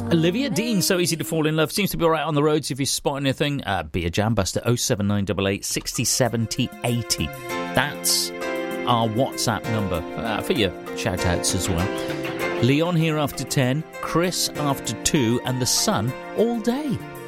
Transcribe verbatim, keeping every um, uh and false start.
Olivia Dean, So Easy to Fall in Love. Seems to be all right on the roads if you're spotting anything. Uh, be a Jambuster, oh seven nine eight eight, six oh seven oh eight oh. That's our WhatsApp number uh, for your shout-outs as well. Leon here after ten, Chris after two, and the sun all day.